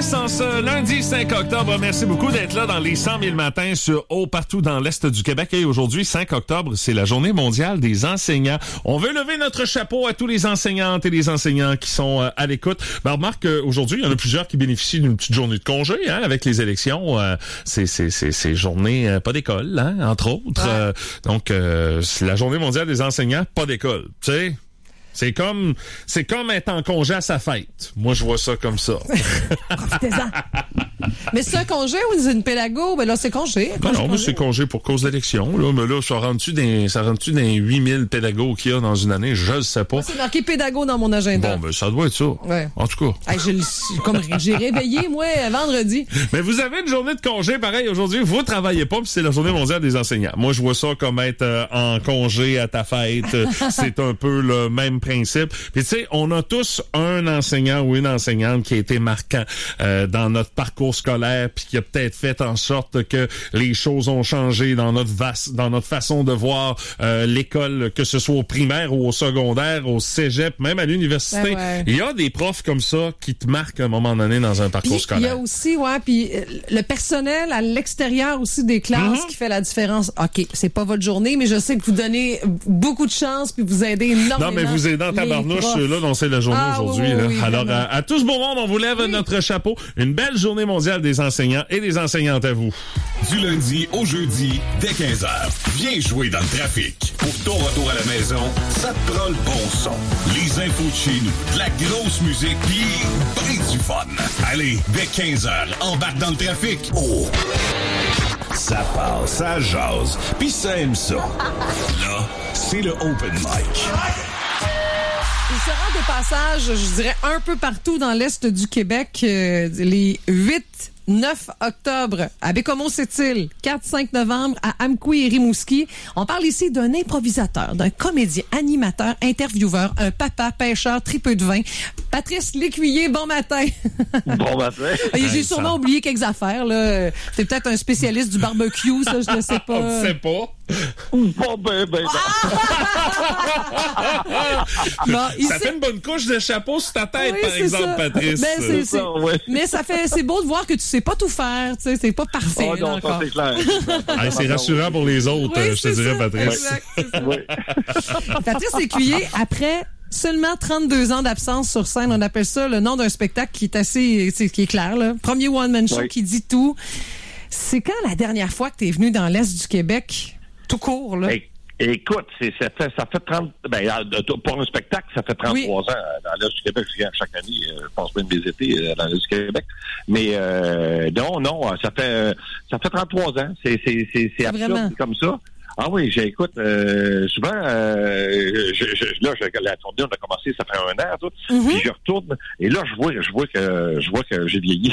Patrice, en ce lundi 5 octobre, merci beaucoup d'être là dans les 100 000 matins partout dans l'Est du Québec. Et aujourd'hui, 5 octobre, c'est la journée mondiale des enseignants. On veut lever notre chapeau à tous les enseignantes et les enseignants qui sont à l'écoute. Ben, remarque aujourd'hui, il y en a plusieurs qui bénéficient d'une petite journée de congé, hein, avec les élections. C'est journée pas d'école, hein, entre autres. Donc, c'est la journée mondiale des enseignants, pas d'école, tu sais. C'est comme être en congé à sa fête. Moi, je vois ça comme ça. Profitez-en. Mais c'est un congé ou c'est une pédago? Ben là, c'est congé. Non, mais c'est congé pour cause d'élection. Là. Mais là, ça rentre-tu dans 8000 pédagogues qu'il y a dans une année? Je ne sais pas. Moi, c'est marqué pédago dans mon agenda. Bon, ben, ça doit être ça. Ouais. En tout cas. Hey, j'ai réveillé, moi, vendredi. Mais vous avez une journée de congé, pareil, aujourd'hui. Vous travaillez pas, puis c'est la journée mondiale des enseignants. Moi, je vois ça comme être en congé à ta fête. C'est un peu le même principe. Puis tu sais, on a tous un enseignant ou une enseignante qui a été marquant dans notre parcours scolaire, puis qui a peut-être fait en sorte que les choses ont changé dans notre façon de voir l'école, que ce soit au primaire ou au secondaire, au cégep, même à l'université. Ben ouais. Il y a des profs comme ça qui te marquent à un moment donné dans un parcours scolaire. Il y a aussi, puis le personnel à l'extérieur aussi des classes qui fait la différence. OK, c'est pas votre journée, mais je sais que vous donnez beaucoup de chance puis vous aidez énormément. Non, mais vous aidez en tabarnouche, ceux-là, dont c'est la journée aujourd'hui. Oui, alors, à tout ce beau monde, on vous lève notre chapeau. Une belle journée mondiale des enseignants et des enseignantes à vous. Du lundi au jeudi, dès 15h. Viens jouer dans le trafic. Pour ton retour à la maison, ça te prend le bon son. Les infos de chez nous, de la grosse musique, pis du fun. Allez, dès 15h, embarque dans le trafic. Oh! Ça passe, ça jase, pis ça aime ça. Là, c'est le open mic. Il se rend des passages, je dirais, un peu partout dans l'Est du Québec, les 8-9 octobre à Bécomo-Sept-Îles, 4-5 novembre à Amqui et Rimouski. On parle ici d'un improvisateur, d'un comédien, animateur, intervieweur, un papa, pêcheur, tripeux de vin. Patrice Lécuyer, bon matin. Bon matin. J'ai sûrement oublié quelques affaires, là. C'est peut-être un spécialiste du barbecue, ça, je ne sais pas. On ne sait pas. Bon, ben. Bon, ça fait une bonne couche de chapeau sur ta tête, par exemple, ça. Patrice. Ben, mais c'est beau de voir que tu sais pas tout faire, tu sais, c'est pas parfait. Oh non, ça c'est clair. C'est rassurant pour les autres, je te dirais, Patrice. Exact, oui. Patrice Lécuyer, après seulement 32 ans d'absence sur scène, on appelle ça le nom d'un spectacle qui est clair, là. Premier one-man show qui dit tout. C'est quand la dernière fois que tu es venu dans l'Est du Québec? Tout court, là. Écoute, ça fait 30... pour un spectacle, ça fait 33 ans dans l'Est du Québec. Je viens chaque année, je pense même des étés dans l'Est du Québec. Mais non, ça fait 33 ans. C'est absurde, vraiment comme ça. Ah oui, j'écoute souvent la tournée, on a commencé, ça fait 1 an, tout. Puis je retourne et là je vois que j'ai vieilli.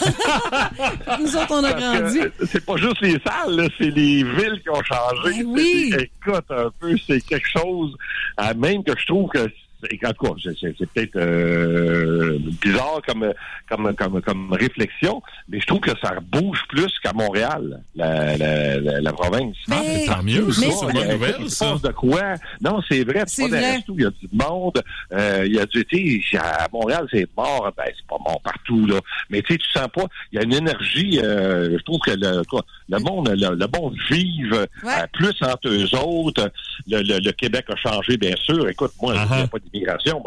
Nous autres, on a grandi. C'est pas juste les salles, là, c'est les villes qui ont changé. Oui. Écoute, un peu, c'est quelque chose, même que je trouve que en tout cas, c'est peut-être bizarre comme réflexion, mais je trouve que ça bouge plus qu'à Montréal, la province. Mais tant mieux, ça, c'est une bonne nouvelle, ça. De quoi? Non, c'est vrai. C'est pas vrai. Il y a du monde. Il y a du, à Montréal, c'est mort. Ben, c'est pas mort partout, là. Mais tu sens pas, il y a une énergie, je trouve que le monde vive plus entre eux autres. Le Québec a changé, bien sûr. Écoute, moi, il n'y a pas d'immigration,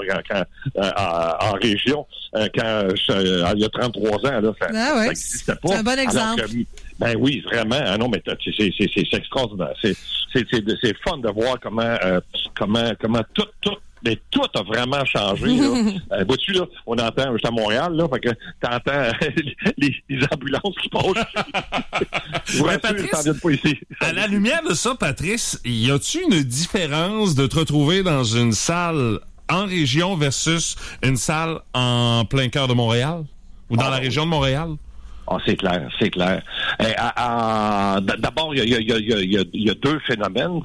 en région, quand il y a 33 ans, là, ça n'existait pas. C'est un bon exemple. Ben oui, vraiment. Ah non, mais c'est extraordinaire. C'est fun de voir comment tout a vraiment changé. Là. Vois-tu, là, on entend, j'étais à Montréal, là, fait que t'entends les ambulances qui passent. Ouais, Patrice, à la lumière de ça, Patrice, y a-tu une différence de te retrouver dans une salle en région versus une salle en plein cœur de Montréal? Ou dans la région de Montréal? Ah, c'est clair. D'abord, il y a deux phénomènes, tu sais.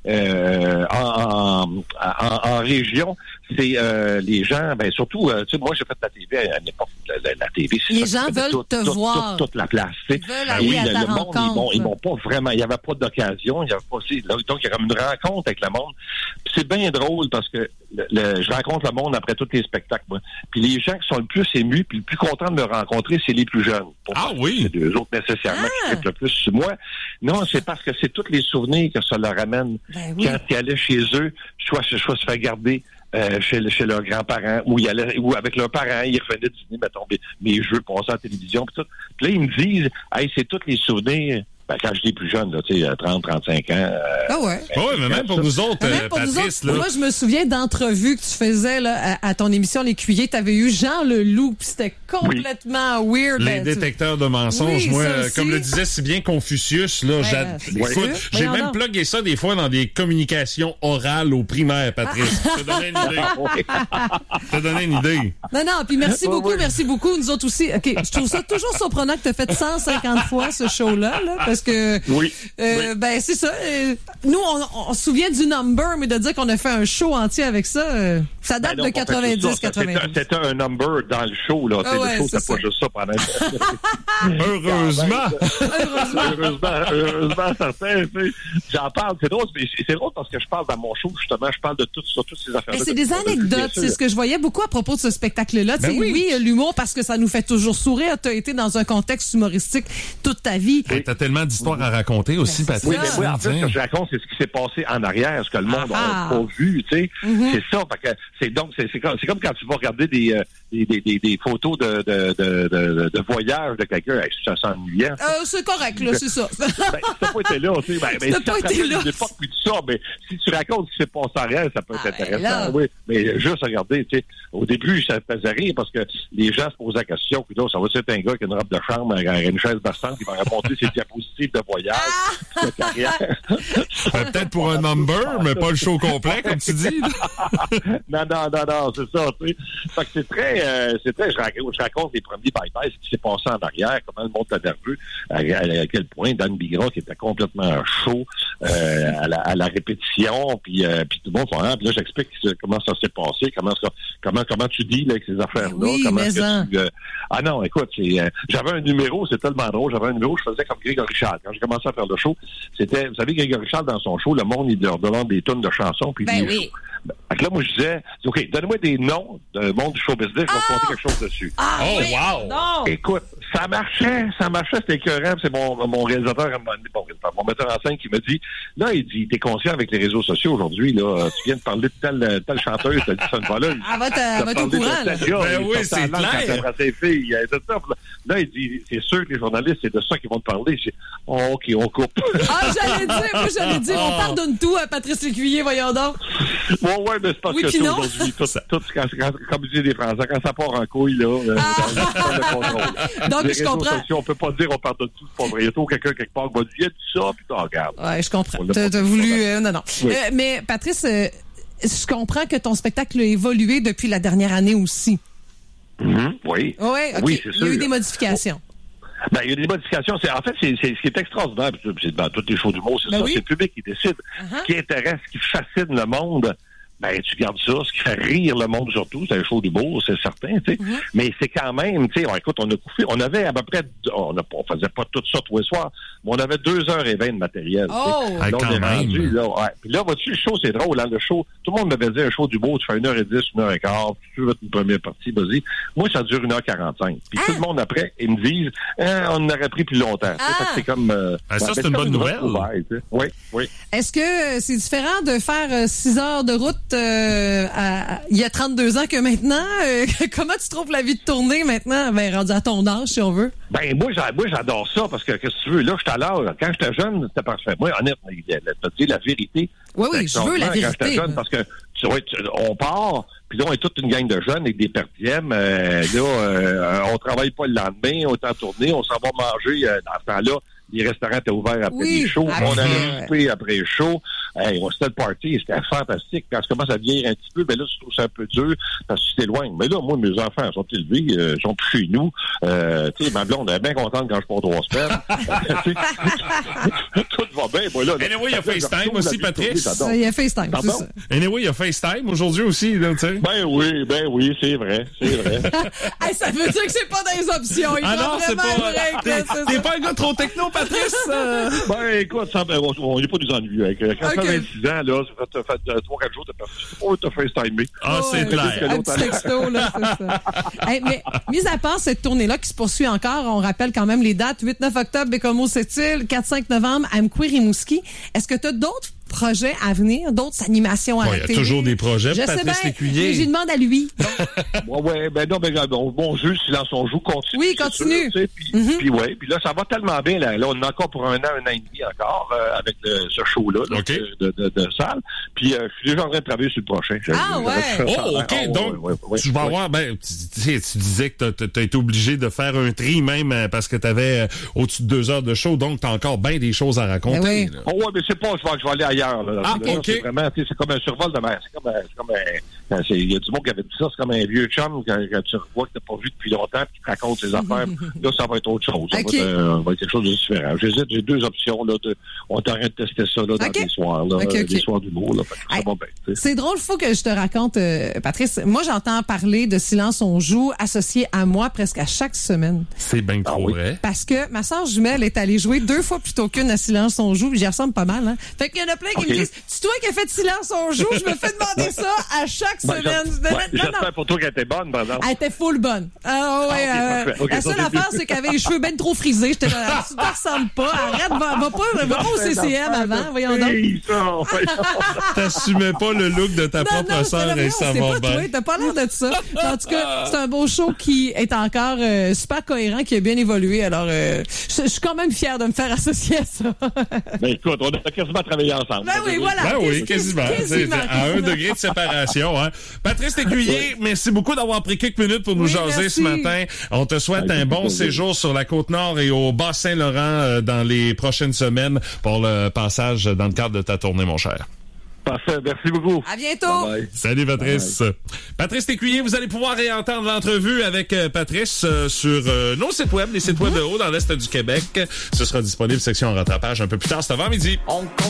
en région, c'est les gens, ben surtout, tu sais, moi j'ai fait la TV à l'époque, la TV. Les gens veulent te voir. Toute la place, tu sais. Ils veulent aller à ta rencontre. Ils m'ont pas vraiment, il n'y avait pas d'occasion, il y avait pas, donc il y a comme une rencontre avec le monde. Puis c'est bien drôle parce que je rencontre le monde après tous les spectacles, moi. Puis les gens qui sont le plus émus, puis le plus contents de me rencontrer, c'est les plus jeunes. Oui. C'est eux autres nécessairement qui trippent le plus sur moi. Non, c'est parce que c'est tous les souvenirs que ça leur ramène quand ils allaient chez eux, soit se faire garder chez leurs grands-parents, ou avec leurs parents, ils revenaient dîner, mettons, mes jeux passaient à la télévision, puis tout. Puis là, ils me disent, hey, c'est tous les souvenirs. Ben, quand j'étais plus jeune, là, tu sais, 30, 35 ans. Mais même pour nous autres, Patrice, là. Moi, je me souviens d'entrevues que tu faisais là, à ton émission L'Écuyer. Tu avais eu Jean Leloup, puis c'était complètement weird. Les détecteurs de mensonges. Moi, comme le disait si bien Confucius, là, écoute, j'ai même plugué ça des fois dans des communications orales au primaire, Patrice. Je te donnais une idée. Non, puis merci beaucoup. Nous autres aussi. OK, je trouve ça toujours surprenant que tu as fait 150 fois ce show-là, là, parce que, ben, c'est ça. Nous, on se souvient du number, mais de dire qu'on a fait un show entier avec ça, ça date de 90-90. C'était un number dans le show, là. Le show, c'était pas juste ça pendant Heureusement, certain. J'en parle, c'est drôle, mais c'est drôle parce que je parle dans mon show, justement, je parle de toutes ces affaires-là. Mais c'est des anecdotes, c'est ce que je voyais beaucoup à propos de ce spectacle-là. Oui, l'humour, parce que ça nous fait toujours sourire. Tu as été dans un contexte humoristique toute ta vie. T'as tellement d'histoires à raconter aussi, Patrice. Oui, en fait, ce que je raconte, c'est ce qui s'est passé en arrière, ce que le monde n'a pas vu, tu sais. C'est ça, parce que c'est comme quand tu vas regarder des photos de voyage de quelqu'un, ça s'ennuyant. C'est correct, là, c'est ça. T'as pas été là, tu sais. T'as pas été là. L'époque, puis tout ça, mais si tu racontes ce qui s'est passé en arrière, ça peut être intéressant, oui. Mais juste regarder, tu sais, au début, ça faisait rire parce que les gens se posaient la question, puis là, ça va être un gars qui a une robe de chambre, une chaise bassante, qui va raconter ses diapositives de voyage, de carrière. Peut-être pour un number, mais pas le show complet, comme tu dis. Non, c'est ça, tu sais. Fait que c'est très, je raconte les premiers bye-bye, ce qui s'est passé en arrière, comment le monde l'avait vu, à quel point Dan Bigra, qui était complètement chaud, à la répétition, puis tout le monde fait, puis là, j'explique comment ça s'est passé, comment tu dis, là, avec ces affaires-là. Oui, comment ah non, écoute, j'avais un numéro, c'est tellement drôle, je faisais comme Grégory Charles. Quand j'ai commencé à faire le show, c'était, vous savez, Grégory Charles, dans son show, le monde, il leur demande des tonnes de chansons, puis ben oui. Fait que là, moi, je disais, OK, donne-moi des noms de monde du show business, je vais compter quelque chose dessus. Wow! Non. Écoute, ça marchait, c'était écœurant, c'est mon réalisateur, mon metteur en scène qui me dit, là, il dit, t'es conscient avec les réseaux sociaux aujourd'hui, là, tu viens de parler de telle chanteuse, t'as dit ça une voleuse. Elle va être au courant, là. Ben oui, c'est clair. Là, il dit, c'est sûr que les journalistes, c'est de ça qu'ils vont te parler. J'ai dit, OK, on coupe. J'allais dire, on pardonne tout à Patrice L'Écuyer, voyons donc. Ouais, mais c'est parce que c'est aujourd'hui, comme disent les Français, quand ça part en couille, là, le contrôle. Donc, les je comprends. Sociaux, on peut pas dire on pardonne tout, c'est pas vrai. Il y a toujours quelqu'un quelque part qui va dire, il y a tout ça, puis tu regardes. Ouais, je comprends. T'as voulu, non. Oui. Mais Patrice, je comprends que ton spectacle a évolué depuis la dernière année aussi. Oui. Oui, c'est sûr. Il y a eu des modifications. Ben, il y a des modifications. En fait, c'est ce qui est extraordinaire, c'est dans toutes les shows d'humour, c'est ça. C'est le public qui décide. Ce qui intéresse, ce qui fascine le monde, ben, tu gardes ça. Ce qui fait rire le monde surtout, c'est un show d'humour, c'est certain, tu sais. Mais c'est quand même, tu sais, écoute, on avait à peu près, on faisait pas tout ça tous les soirs, mais on avait 2h20 de matériel. Oh! Là, on est rendu, là. Ouais. Puis là, vois-tu, le show, c'est drôle, hein, le show. Tout le monde m'avait dit un show d'humour, tu fais 1h10, 1h15, tu veux une première partie, vas-y. Moi, ça dure 1h45. Puis tout le monde après, ils me disent, on aurait pris plus longtemps. C'est comme, ça, c'est une bonne nouvelle. Oui. Est-ce que c'est différent de faire 6 heures de route il y a 32 ans que maintenant? Comment tu trouves la vie de tournée maintenant? Ben, rendu à ton âge, si on veut. Ben, moi, j'adore ça parce que, qu'est-ce que tu veux? Là, j'étais à l'âge. Quand j'étais jeune, c'était parfait. Moi, honnêtement, t'as dit la vérité. Oui, je veux la vérité. Quand j'étais jeune, parce que, on part, puis là, on est toute une gang de jeunes avec des perdièmes. On travaille pas le lendemain, on est en tournée, on s'en va manger dans ce temps-là. Les restaurants étaient ouverts après les shows. On allait souper après les shows. Hey, c'était le party, c'était fantastique. Quand ça commence à vieillir un petit peu, ben là, je trouve ça un peu dur parce que tu t'éloignes. Mais là, moi, mes enfants sont élevés, ils sont plus chez nous. Tu sais, ma blonde est bien contente quand je pars 3 semaines. Tout va bien. Moi, là, anyway, il y a FaceTime aussi, Patrice. Il y a FaceTime, c'est ça. Anyway, il y a FaceTime aujourd'hui aussi, là, tu sais. Ben oui, c'est vrai. Hey, ça veut dire que c'est pas dans les options. Il non, c'est pas. T'es pas un gars trop techno, Patrice? Ben, écoute, on n'est pas des ennuis. Quand tu as 26 ans, là, ça fait 3-4 jours, t'as FaceTimé. Ah, c'est clair. Un petit texto, là, c'est ça. Hey, mais, mis à part cette tournée-là qui se poursuit encore, on rappelle quand même les dates. 8-9 octobre, Bécomo-Sept-Îles, 4-5 novembre, Amqui-Rimouski. Est-ce que tu as d'autres projets à venir, d'autres animations à la télé? Il y a toujours des projets, Patrice Lécuyer. J'y demande à lui. Bon jeu, Silence on joue, continue. Oui, continue. Puis là, ça va tellement bien. Là, on a encore pour un an et demi encore avec ce show-là de salle. Puis je suis déjà en train de travailler sur le prochain. OK. Donc, tu vas avoir... tu disais que tu as été obligé de faire un tri même parce que tu avais au-dessus de 2 heures de show, donc tu as encore bien des choses à raconter. Mais c'est pas... Je vais aller ailleurs. Là, OK. C'est vraiment, c'est comme un survol de mer. Il y a du monde qui avait dit ça, c'est comme un vieux chum quand tu revois que tu n'as pas vu depuis longtemps et qui te raconte ses affaires. Là, ça va être autre chose. Ça va être quelque chose de différent. J'ai 2 options. Là, on est en train de tester ça là, dans des soirs. Des soirs d'humour. Là, ça va bien. C'est drôle, il faut que je te raconte, Patrice. Moi, j'entends parler de Silence on joue associé à moi presque à chaque semaine. C'est bien trop vrai. Parce que ma sœur jumelle est allée jouer 2 fois plutôt qu'une à Silence on joue. J'y ressemble pas mal. Hein? Fait qu'il y en a plein qui me disent, c'est toi qui as fait Silence on joue. Je me fais demander ça à chaque semaine. J'espère pour toi qu'elle était bonne, par exemple. Elle était full bonne. La seule affaire, c'est qu'elle avait les cheveux bien trop frisés. J'étais là, tu ne ressembles pas. Arrête, va pas au CCM avant. Voyons donc. T'assumais pas le look de ta propre sœur et ça va bien. T'as pas l'air de ça. En tout cas, c'est un beau show qui est encore super cohérent, qui a bien évolué. Alors, je suis quand même fière de me faire associer à ça. Ben écoute, on a quasiment travaillé ensemble. Ben oui, voilà. Ben oui, quasiment. À 1 degré de séparation. Hein. Patrice Lécuyer, merci beaucoup d'avoir pris quelques minutes pour nous jaser ce matin. On te souhaite un bon séjour sur la Côte-Nord et au Bas-Saint-Laurent dans les prochaines semaines pour le passage dans le cadre de ta tournée, mon cher. Parfait, merci beaucoup. À bientôt. Bye bye. Salut, Patrice. Bye bye. Patrice Lécuyer, vous allez pouvoir réentendre l'entrevue avec Patrice sur nos sites web, les sites web de haut dans l'Est du Québec. Ce sera disponible section rattrapage un peu plus tard cet avant-midi.